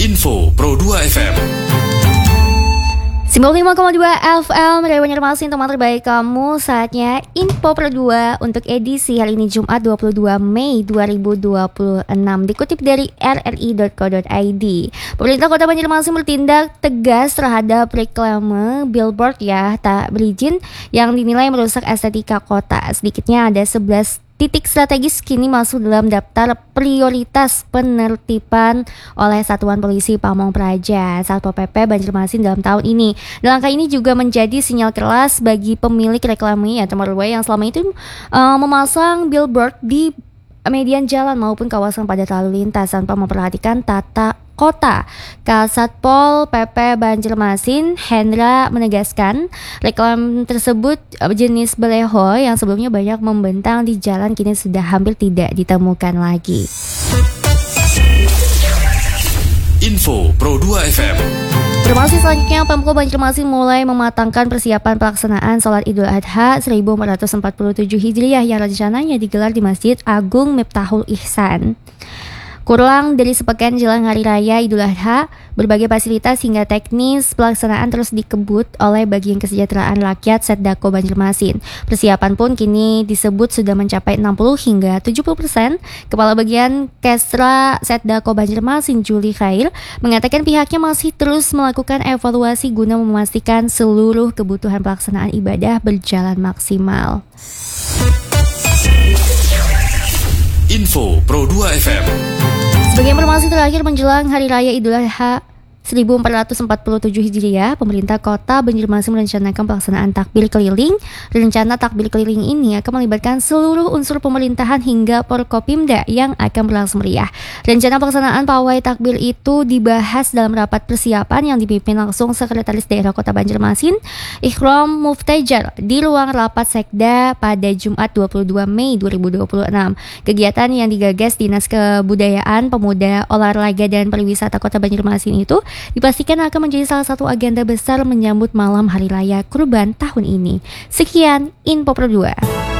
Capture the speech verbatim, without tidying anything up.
Info Pro dua F M. sembilan puluh lima koma dua F M dari Banjarmasin, teman terbaik kamu. Saatnya Info Pro dua untuk edisi hari ini Jumat dua puluh dua Mei dua ribu dua puluh enam. Dikutip dari r r i dot co dot i d, pemerintah Kota Banjarmasin bertindak tegas terhadap reklame billboard ya tak berizin yang dinilai merusak estetika kota. Sedikitnya ada sebelas titik strategis kini masuk dalam daftar prioritas penertiban oleh Satuan Polisi Pamong Praja Satpol P P Banjarmasin dalam tahun ini. Dan langkah ini juga menjadi sinyal keras bagi pemilik reklame atau marwah yang selama itu uh, memasang billboard di median jalan maupun kawasan padat lalu lintas tanpa memperhatikan tata kota. Kasatpol P P Banjarmasin Hendra menegaskan reklam tersebut jenis baleho yang sebelumnya banyak membentang di jalan kini sudah hampir tidak ditemukan lagi. Info Pro dua F M. Informasi selanjutnya, Pemkot Banjarmasin mulai mematangkan persiapan pelaksanaan Salat Idul Adha seribu empat ratus empat puluh tujuh Hijriah yang rencananya digelar di Masjid Agung Miftahul Ihsan. Kurang dari sepekan jelang Hari Raya Idul Adha, berbagai fasilitas hingga teknis pelaksanaan terus dikebut oleh Bagian Kesejahteraan Rakyat Setdako Banjarmasin. Persiapan pun kini disebut sudah mencapai enam puluh hingga tujuh puluh persen. Kepala Bagian Kesra Setdako Banjarmasin Juli Khair mengatakan pihaknya masih terus melakukan evaluasi guna memastikan seluruh kebutuhan pelaksanaan ibadah berjalan maksimal. Info Pro dua F M. Sebagai informasi terakhir menjelang Hari Raya Idul Adha seribu empat ratus empat puluh tujuh Hijriah, pemerintah Kota Banjarmasin merencanakan pelaksanaan takbir keliling. Rencana takbir keliling ini akan melibatkan seluruh unsur pemerintahan hingga Forkopimda yang akan berlangsung meriah. Rencana pelaksanaan pawai takbir itu dibahas dalam rapat persiapan yang dipimpin langsung Sekretaris Daerah Kota Banjarmasin, Ikhram Muftejar, di ruang rapat Sekda pada Jumat dua puluh dua Mei dua ribu dua puluh enam. Kegiatan yang digagas Dinas Kebudayaan, Pemuda, Olahraga dan Pariwisata Kota Banjarmasin itu dipastikan akan menjadi salah satu agenda besar menyambut malam Hari Raya Kurban tahun ini. Sekian Info Pro dua.